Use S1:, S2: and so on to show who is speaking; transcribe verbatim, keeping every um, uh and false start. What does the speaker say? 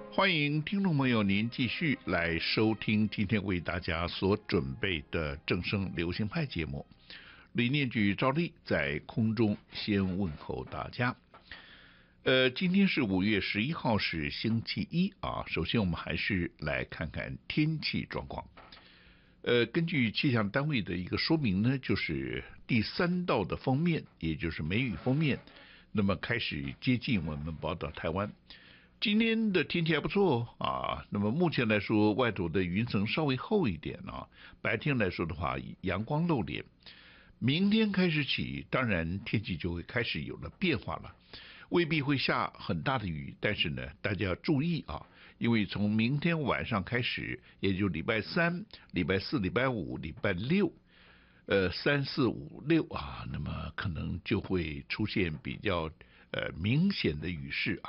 S1: 欢迎听众朋友您继续来收听今天为大家所准备的正声流行派节目。李念举照例在空中先问候大家。呃，今天是五月十一号，是星期一啊。首先我们还是来看看天气状况。呃，根据气象单位的一个说明呢，就是第三道的锋面，也就是梅雨锋面，那么开始接近我们宝岛台湾。今天的天气还不错啊，那么目前来说，外头的云层稍微厚一点啊，白天来说的话，阳光露脸。明天开始起，当然天气就会开始有了变化了，未必会下很大的雨，但是呢，大家要注意啊，因为从明天晚上开始，也就礼拜三、礼拜四、礼拜五、礼拜六，呃，三四五六啊，那么可能就会出现比较呃明显的雨势啊。